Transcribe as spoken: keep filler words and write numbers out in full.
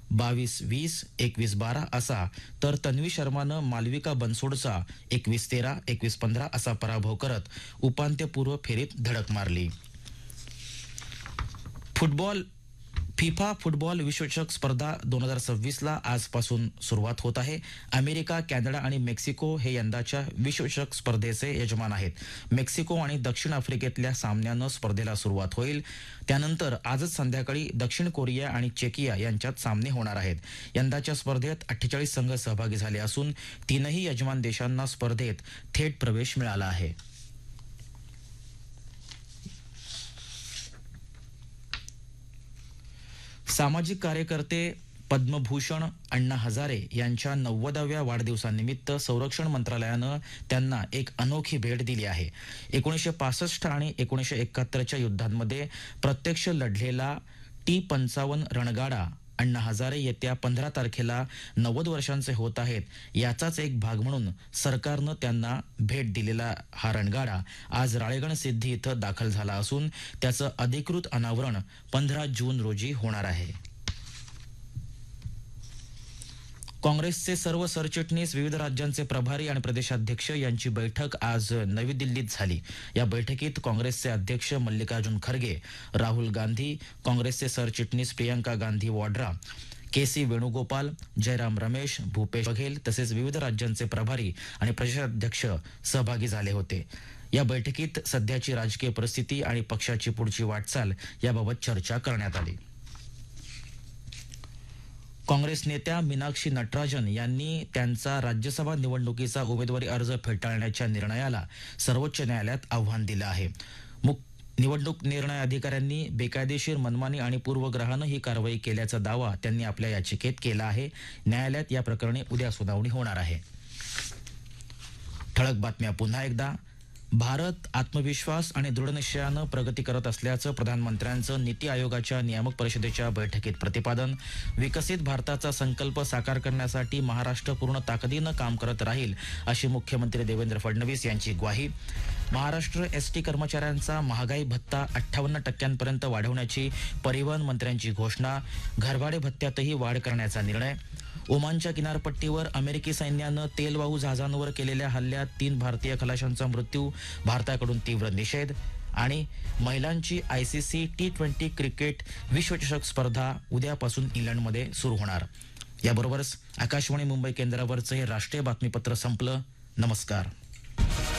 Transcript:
बावीस वीस, एकवीस बारा असा, तर तन्वी शर्मानं मालविका बनसोडचा एकवीस तेरा, एकवीस पंधरा असा पराभव करत उपांत्यपूर्व फेरीत धडक मारली. फुटबॉल फिफा फुटबॉल विश्वचषक स्पर्धा दोन हजार सव्वीस ला आजपासून सुरुवात होत आहे. अमेरिका, कॅनडा आणि मेक्सिको हे यंदाच्या विश्वचषक स्पर्धेचे यजमान आहेत. मेक्सिको आणि दक्षिण आफ्रिकेतल्या सामन्यानं स्पर्धेला सुरुवात होईल. त्यानंतर आजच संध्याकाळी दक्षिण कोरिया आणि चेकिया यांच्यात सामने होणार आहेत. यंदाच्या स्पर्धेत अठ्ठेचाळीस संघ सहभागी झाले असून तीनही यजमान देशांना स्पर्धेत थेट प्रवेश मिळाला आहे. सामाजिक कार्यकर्ते पद्मभूषण अण्णा हजारे यांच्या नव्वदाव्या वाढदिवसानिमित्त संरक्षण मंत्रालयानं त्यांना एक अनोखी भेट दिली आहे. एकोणीसशे पासष्ट आणि एकोणीसशे एकाहत्तरच्या युद्धांमध्ये प्रत्यक्ष लढलेला टी पंचावन्न रणगाडा अण्णा हजारे येत्या पंधरा तारखेला नव्वद वर्षांचे होत आहेत. याचाच एक भाग म्हणून सरकारनं त्यांना भेट दिलेला हा रणगाडा आज राळेगण सिद्धी इथं दाखल झाला असून त्याचं अधिकृत अनावरण पंधरा जून रोजी होणार आहे. काँग्रेसचे सर्व सरचिटणीस, विविध राज्यांचे प्रभारी आणि प्रदेशाध्यक्ष यांची बैठक आज नवी दिल्लीत झाली. या बैठकीत काँग्रेसचे अध्यक्ष मल्लिकार्जुन खरगे, राहुल गांधी, काँग्रेसचे सरचिटणीस प्रियंका गांधी वाड्रा, के सी वेणुगोपाल, जयराम रमेश, भूपेश बघेल तसेच विविध राज्यांचे प्रभारी आणि प्रदेशाध्यक्ष सहभागी झाले होते. या बैठकीत सध्याची राजकीय परिस्थिती आणि पक्षाची पुढची वाटचाल याबाबत चर्चा करण्यात आली. काँग्रेस नेत्या मीनाक्षी नटराजन यांनी त्यांचा राज्यसभा निवडणुकीचा उमेदवारी अर्ज फेटाळण्याच्या निर्णयाला सर्वोच्च न्यायालयात आव्हान दिलं आहे. निवडणूक निर्णय अधिकाऱ्यांनी बेकायदेशीर, मनमानी आणि पूर्वग्रहानं ही कारवाई केल्याचा दावा त्यांनी आपल्या याचिकेत केला आहे. न्यायालयात या प्रकरणी उद्या सुनावणी होणार आहे. ठळक बातम्या पुन्हा एकदा. भारत आत्मविश्वास आणि दृढनिश्चयानं प्रगती करत असल्याचं प्रधानमंत्र्यांचं नीती आयोगाच्या नियामक परिषदेच्या बैठकीत प्रतिपादन. विकसित भारताचा संकल्प साकार करण्यासाठी महाराष्ट्र पूर्ण ताकदीनं काम करत राहील अशी मुख्यमंत्री देवेंद्र फडणवीस यांची ग्वाही. महाराष्ट्र एसटी कर्मचाऱ्यांचा महागाई भत्ता अठ्ठावन्न टक्क्यांपर्यंत वाढवण्याची परिवहन मंत्र्यांची घोषणा. घरभाडे भत्त्यातही वाढ करण्याचा निर्णय. ओमानच्या किनारपट्टीवर अमेरिकी सैन्यानं तेलवाहू जहाजांवर केलेल्या हल्ल्यात तीन भारतीय खलाशांचा मृत्यू, भारताकडून तीव्र निषेध. आणि महिलांची आयसीसी टी ट्वेंटी क्रिकेट विश्वचषक स्पर्धा उद्यापासून इंग्लंडमध्ये सुरू होणार. याबरोबरच आकाशवाणी मुंबई केंद्रावरचं हे राष्ट्रीय बातमीपत्र संपलं. नमस्कार.